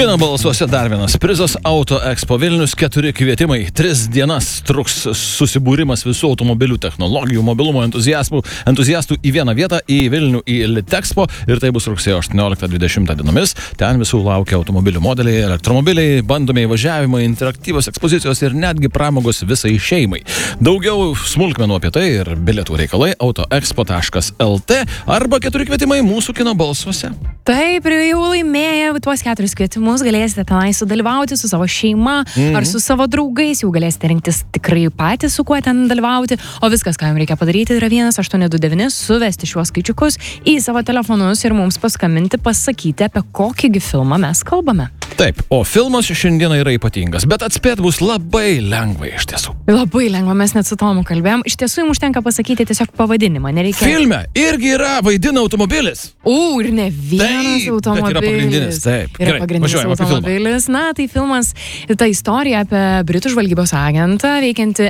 Kino balsuose dar vienas prizas Auto Expo Vilnius, 4 kvietimai, 3 dienas truks susibūrimas visų automobilių technologijų, mobilumo entuziastų į vieną vietą, į Vilnių, į Litexpo, ir tai bus rugsėjo 18-20 dienomis. Ten visų laukia automobilių modeliai, elektromobiliai, bandomieji važiavimai, interaktyvios ekspozicijos ir netgi pramogos visai šeimai. Daugiau smulkmenų apie tai ir bilietų reikalai autoexpo.lt arba 4 kvietimai mūsų kino balsuose. Taip, ir jau laimėję tuos 4 kvietimus galėsite tenai sudalyvauti su savo šeima ar su savo draugais, jau galėsite rinktis tikrai patys, su kuo ten dalyvauti, o viskas, ką jums reikia padaryti, yra 1829, suvesti šiuos skaičiukus į savo telefonus ir mums paskambinti, pasakyti, apie kokį filmą mes kalbame. Taip, o filmas šiandieną yra ypatingas, bet atspėt bus labai lengva iš tiesų. Labai lengva, mes net su Tomu kalbėjom. Iš tiesų, jums užtenka pasakyti tiesiog pavadinimą, nereikia. Filme irgi yra vaidina automobilis. Ir ne vienas automobilis. Bet yra pagrindinis, taip. Yra pagrindinis automobilis. Na, tai filmas, ta istorija apie Britų žvalgybos agentą, veikianti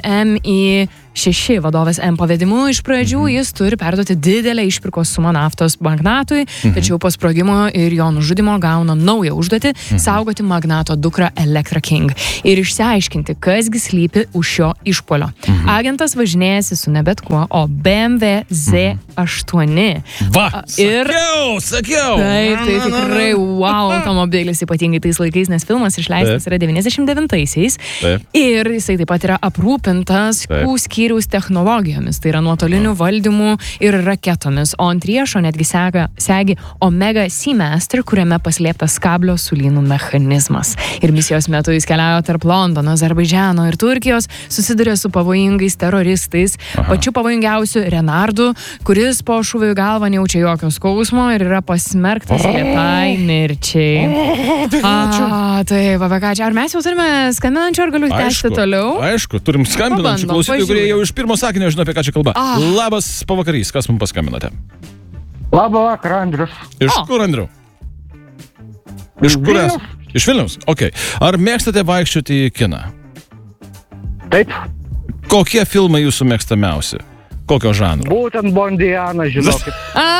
MI6 vadovas M pavedimu. Iš pradžių jis turi perduoti didelę išpirkos sumą naftos magnatui, tačiau po sprogimo ir jo nužudimo gauna naują užduotį saugoti magnato dukrą Elektra King ir išsiaiškinti, kasgi slypi už šio išpuolio. Agentas važinėjasi su ne bet kuo, o BMW Z8. Va, sakiau! Taip, tai tikrai wow automobilis, ypatingai tais laikais, nes filmas išleistas yra 99-aisiais ir jisai taip pat yra aprūpintas skyriaus technologijomis, tai yra nuotoliniu valdymu ir raketomis, o ant riešo netgi segi Omega Seamaster, kuriame paslėptas kablio sulynų mechanizmas. Ir misijos metu jis keliauja tarp Londono, Azerbaidžiano ir Turkijos, susiduria su pavojingais teroristais, pačiu pavojingiausiu Renardu, kuris po šūvio į galvą nejaučia jokio skausmo ir yra pasmerktas lėtai mirčiai. Taip, apie ką čia? Ar mes jau turime skambinančių, ar galiu tęsti toliau? Aišku, turim skambinančių klausytojų, kurie jau iš pirmo sakinio žino, apie ką čia kalba. Labas pavakarys, kas mums paskambinote? Labą vakarą, Andrius. Iš kur, Andriu? Iš kur esi? Iš Vilniaus? Ok. Ar mėgstate vaikščioti į kiną? Taip. Kokie filmai jūsų mėgstamiausi? Kokio žanro? Būtent Bondiana, žinokit.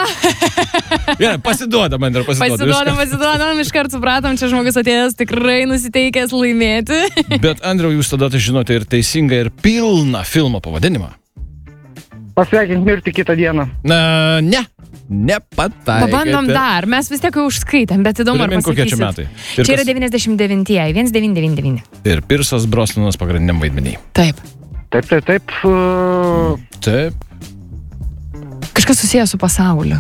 Pasiduodam, Andriu, Pasiduodam, iškart supratom, čia žmogus atėjęs tikrai nusiteikęs laimėti. Bet, Andriu, jūs tada žinote ir teisingą, ir pilną filmo pavadinimą. Pasveikint mirti kitą dieną. Ne. Nepataikėte. Pabandom dar, mes vis tiek jau užskaitėm, bet įdomu, ar pasakysit. Kokie čia metai? Čia yra 99-ieji, 1999. Ir Pirsas Brosnanas pagrindiniam vaidmeniai. Taip. Taip. Taip. Kažkas susijęs su pasauliu.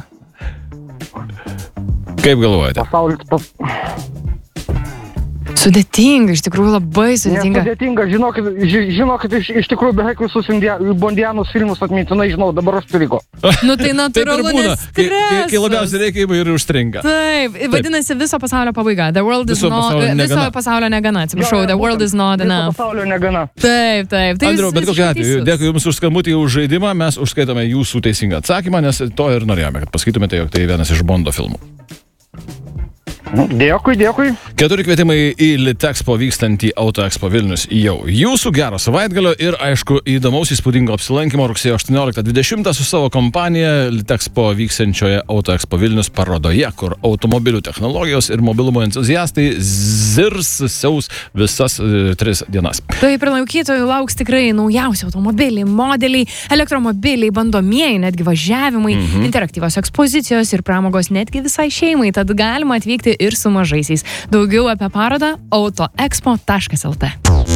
Kaip galvojate? Pasaulis Sudėtinga, iš tikrųjų labai sudėtinga. Nesudėtinga, žinokit, iš tikrųjų beveik visus Bondianos filmus atmintinai žinau, dabar aš piriko. Nu tai natūralu, nes stresas. Kai labiausiai reikia ir užstringa. Taip, vadinasi viso pasaulio pabaiga. The world is not... Viso pasaulio negana, atsiprašau, the world is not enough. Viso pasaulio negana. Taip. Andriau, bet kokiu atveju, dėkui jums už skambutį, už žaidimą, mes užskaitome jūsų teisingą atsakymą, nes to ir norėjome, kad pasakytumėte, jog tai vienas iš Bondo filmų. Dėkui. 4 kvietimai į Litexpo vykstantį Auto Expo Vilnius jau. Jūsų gero savaitgalio ir, aišku, įdomaus įspūdingo apsilankimo rugsėjo 18-20 su savo kompanija Litexpo vykstančioje Auto Expo Vilnius parodoje, kur automobilių technologijos ir mobilumo entuziastai siaus visas 3 dienas. Taip, ir lankytojų lauks tikrai naujausi automobiliai, modeliai, elektromobiliai, bandomieji, netgi važiavimai, interaktyvios ekspozicijos ir pramogos netgi visai šeimai, tad galima atvykti ir su mažaisiais. Daugiau apie parodą autoexpo.lt.